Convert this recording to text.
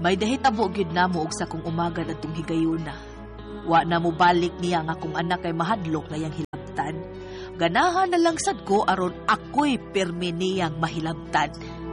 May dahitabo gyud namo og sa kong umaga adtong higayuna. Wa na mo balik niya nga kung anak kay mahadlok na yang hilabtan. Ganahan na lang sad ko aron ako'y permi niyang mahilabtan.